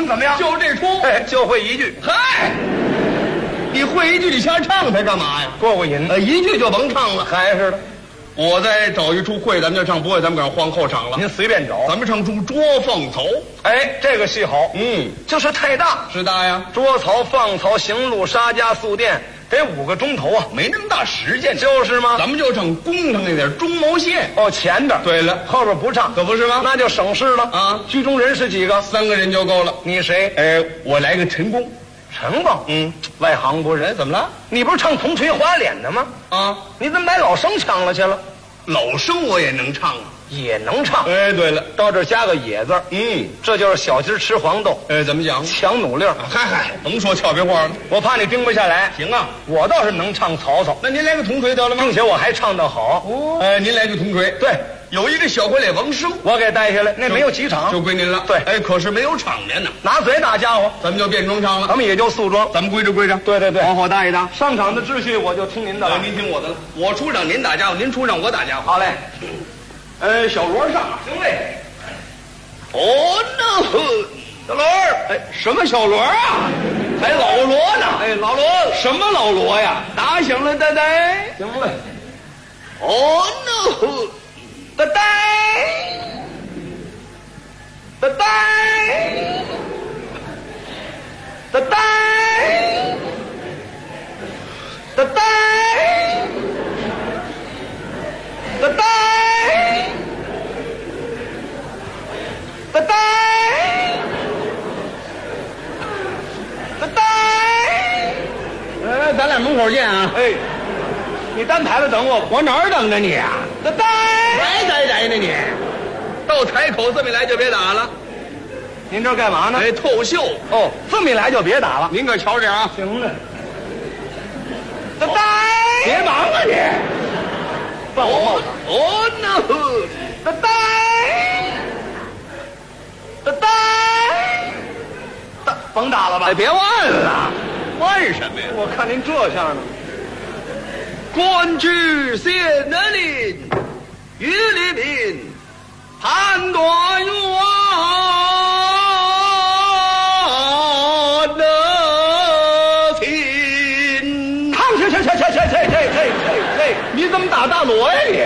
听怎么样？ 就这出， 哎，就会一句。 嗨，你会一句，你瞎唱它干嘛呀？ 过瘾。 一句就甭唱了。 还是的， 我再找一出会，咱们就唱；不会，咱们赶上换后场了。 您随便找。 咱们唱出捉放曹。 哎，这个戏好。就是太大。 是大呀， 捉曹、放曹、行路、杀家、宿店，得5个钟头啊， 没那么大时间。 就是吗？ 咱们就唱工程那点中毛线。 哦，前边。 对了， 后边不唱， 可不是吗？ 那就省事了啊。 剧中人是几个 ？3个人就够了。 你谁？ 我来个陈宫。 陈宫？外行不人。 怎么了？ 你不是唱铜锤花脸的吗？ 啊， 你怎么把老生抢了去了？ 老生我也能唱啊。 也能唱。 哎，对了， 到这儿加个野字。这就是小鸡吃黄豆。 怎么讲？ 强弩令。 嗨，甭说俏皮话了， 我怕你盯不下来。 行啊， 我倒是能唱曹操。 那您来个铜锤得了吗？ 并且我还唱得好。 您来个铜锤。 对， 有一个小回脸王生， 我给带下来，那没有几场， 就归您了。 对， 可是没有场面呢。 拿嘴打家伙， 咱们就变装唱了。 咱们也就素装， 咱们归着归着。 对对对， 往后搭一搭。 上场的秩序我就听您的了。 您听我的了。我出场您打家伙，您出场我打家伙。 好嘞。 小罗上。 行嘞。 那小罗什么小罗啊？还老罗呢？ 老罗， 什么老罗呀？打响了，呆呆。 行嘞。 呆呆，呆呆，呆呆，呆呆，呆呆，呆呆，呆呆。咱俩门口见啊！ 你单台子等我， 往哪儿等着你啊？ 呆呆， 来呆呆呢你！到台口这么一来就别打了。 您这干嘛呢？ 透秀。 这么一来就别打了。 您可瞧点啊！ 行了。 呆呆， 别忙啊你！放我后场。 呆呆，呆呆，甭打了吧？ 别问了，问什么呀？ 我看您这下呢。 官居县令，于黎民，判断冤的情。 去！你怎么打大锣呀你？